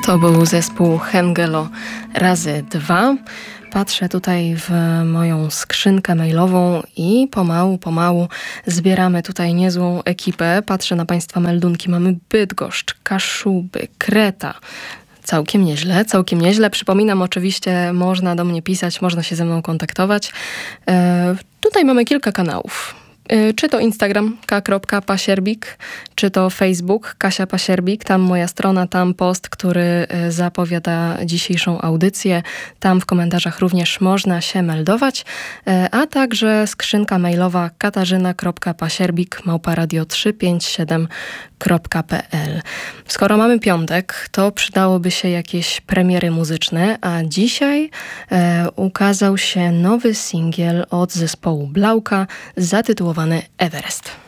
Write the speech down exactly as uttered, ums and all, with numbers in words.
To był zespół Hengelo razy dwa. Patrzę tutaj w moją skrzynkę mailową i pomału, pomału zbieramy tutaj niezłą ekipę. Patrzę na Państwa meldunki. Mamy Bydgoszcz, Kaszuby, Kreta. Całkiem nieźle, całkiem nieźle. Przypominam, oczywiście można do mnie pisać, można się ze mną kontaktować. E, tutaj mamy kilka kanałów. Czy to Instagram k.pasierbik, czy to Facebook Kasia Pasierbik, tam moja strona, tam post, który zapowiada dzisiejszą audycję. Tam w komentarzach również można się meldować, a także skrzynka mailowa katarzyna.pasierbik małpa radio trzysta pięćdziesiąt siedem kropka p l. Skoro mamy piątek, to przydałoby się jakieś premiery muzyczne, a dzisiaj e, ukazał się nowy singiel od zespołu Blauka zatytułowany Everest.